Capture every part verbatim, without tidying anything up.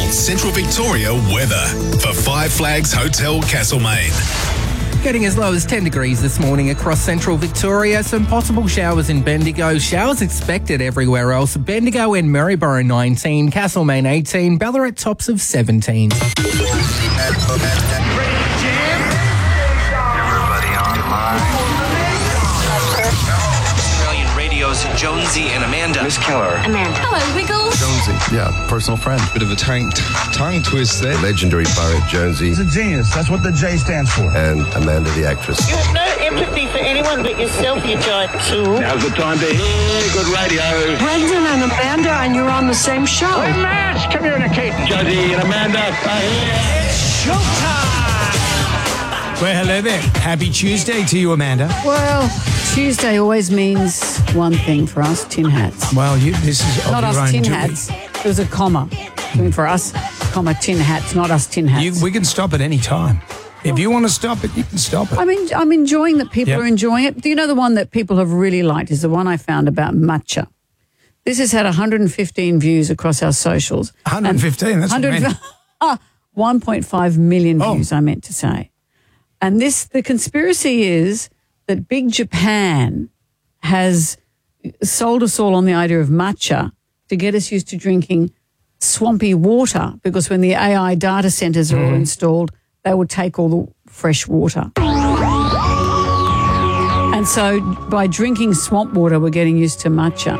Gold Central Victoria weather for Five Flags Hotel Castlemaine. Getting as low as ten degrees this morning across central Victoria. Some possible showers in Bendigo. Showers expected everywhere else. Bendigo and Maryborough nineteen, Castlemaine eighteen, Ballarat tops of seventeen. Jonesy and Amanda. Miss Keller. Amanda. Hello, Wiggles. Jonesy. Yeah, personal friend. Bit of a tongue, tongue twist there. Legendary poet Jonesy. He's a genius. That's what the J stands for. And Amanda, the actress. You have no empathy for anyone but yourself, you giant tool. Now's the time to hear good radio. Brendan and Amanda, and you're on the same show. We must communicate. Jonesy and Amanda are here. It's showtime. Well, hello there. Happy Tuesday to you, Amanda. Well, Tuesday always means one thing for us, tin hats. Well, you, this is of not your us own tin doing. hats. It was a comma. I mean, for us, comma, tin hats, not us tin hats. You, we can stop at any time. If you want to stop it, you can stop it. I mean, I'm enjoying that people Yep. are enjoying it. Do you know the one that people have really liked is the one I found about matcha. This has had one hundred fifteen views across our socials. one hundred fifteen, that's what I meant. Ah, one point five million Oh. views, I meant to say. And this, the conspiracy is that Big Japan has sold us all on the idea of matcha to get us used to drinking swampy water, because when the A I data centres are all installed, they will take all the fresh water. And so by drinking swamp water, we're getting used to matcha.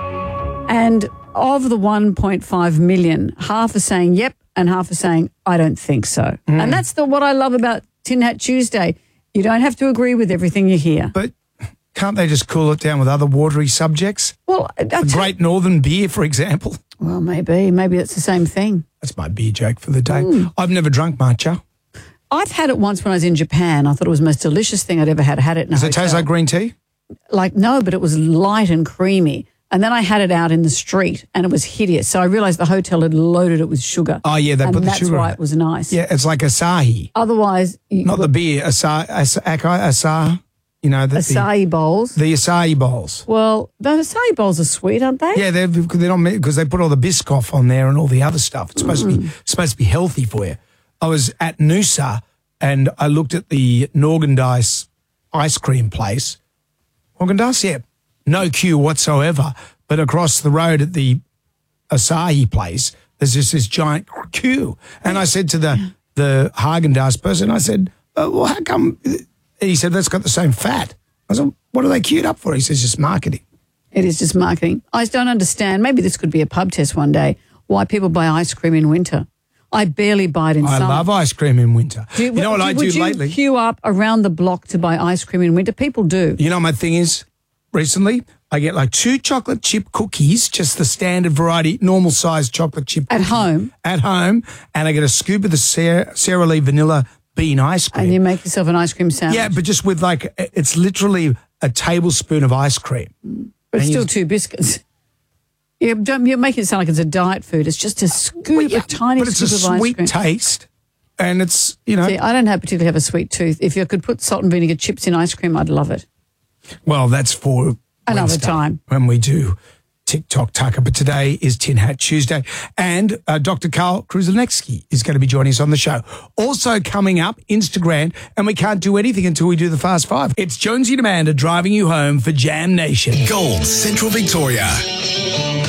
And of the one point five million, half are saying yep and half are saying I don't think so. Mm. And that's the what I love about Tin Hat Tuesday. You don't have to agree with everything you hear. But can't they just cool it down with other watery subjects? Well, A Great Northern beer, for example. Well, maybe. Maybe it's the same thing. That's my beer joke for the day. Mm. I've never drunk matcha. I've had it once when I was in Japan. I thought it was the most delicious thing I'd ever had. I had it in a Does it hotel. taste like green tea? Like, no, but it was light and creamy. And then I had it out in the street and it was hideous. So I realised the hotel had loaded it with sugar. Oh, yeah, they and put the that's sugar why in it was nice. Yeah, it's like Asahi. Otherwise, you, Not the beer, Asahi, Asahi, Asahi you know. The, acai bowls. The, the Asahi bowls. Well, the acai bowls are sweet, aren't they? Yeah, they're, they're not because they put all the Biscoff on there and all the other stuff. It's supposed to be supposed to be healthy for you. I was at Noosa and I looked at the Norgandice ice cream place. Norgandice, yeah, no queue whatsoever. But across the road at the Asahi place, there's just this giant queue. And I said to the the Haagen-Dazs person, I said, oh, well, how come? And he said, that's got the same fat. I said, what are they queued up for? He says, just marketing. It is just marketing. I just don't understand. Maybe this could be a pub test one day. Why people buy ice cream in winter? I barely buy it in I summer. love ice cream in winter. Do you know what I do would lately? you queue up around the block to buy ice cream in winter? People do. You know what my thing is? Recently, I get like two chocolate chip cookies, just the standard variety, normal size chocolate chip At cookie. home? At home. And I get a scoop of the Sara, Sara Lee vanilla bean ice cream. And you make yourself an ice cream sandwich. Yeah, but just with like, it's literally a tablespoon of ice cream. But it's And still you- two biscuits. Yeah, don't, you're making it sound like it's a diet food. It's just a scoop, Well, yeah, a tiny but it's scoop a of ice sweet cream. taste. And it's, you know. See, I don't have particularly have a sweet tooth. If you could put salt and vinegar chips in ice cream, I'd love it. Well, that's for Another Wednesday time. when we do TikTok Tucker. But today is Tin Hat Tuesday. And uh, Doctor Carl Kruzanecki is going to be joining us on the show. Also coming up, Instagram, and we can't do anything until we do the Fast Five. It's Jonesy and Amanda driving you home for Jam Nation. Gold Central Victoria.